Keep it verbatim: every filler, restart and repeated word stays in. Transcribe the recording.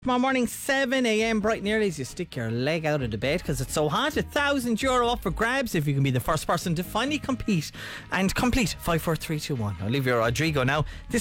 Tomorrow morning, seven a.m, bright and early as you stick your leg out of the bed because it's so hot. A thousand euro up for grabs if you can be the first person to finally compete and complete five, four, three, two, one. I'll leave your Rodrigo now. This